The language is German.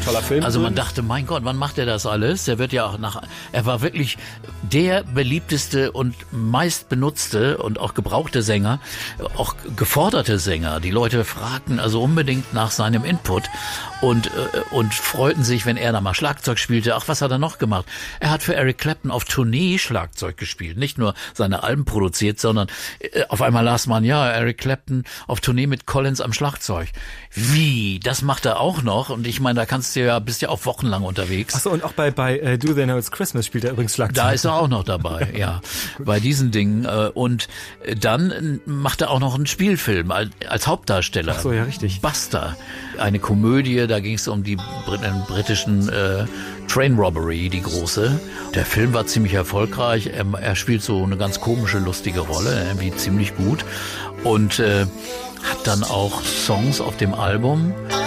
toller Film. Also man dachte, mein Gott, wann macht er das alles? Er war wirklich der beliebteste und meist benutzte und auch gebrauchte Sänger, auch geforderte Sänger. Die Leute fragten also unbedingt nach seinem Input und freuten sich, wenn er da mal Schlagzeug spielte. Ach, was hat er noch gemacht? Er hat für Eric Clapton auf Tournee Schlagzeug gespielt. Nicht nur seine Alben produziert, sondern auf einmal las man, ja, Eric Clapton auf Tournee mit Collins am Schlagzeug. Wie? Das macht er auch noch? Und ich meine, da bist ja auch wochenlang unterwegs. Achso, und auch bei Do They Know It's Christmas spielt er übrigens Schlagzeug. Da ist er auch noch dabei, ja. Bei diesen Dingen. Und dann macht er auch noch einen Spielfilm als Hauptdarsteller. Ach so, ja, richtig. Buster. Eine Komödie, da ging es um die britischen Train Robbery, die große. Der Film war ziemlich erfolgreich. Er spielt so eine ganz komische, lustige Rolle, irgendwie ziemlich gut. Und hat dann auch Songs auf dem Album.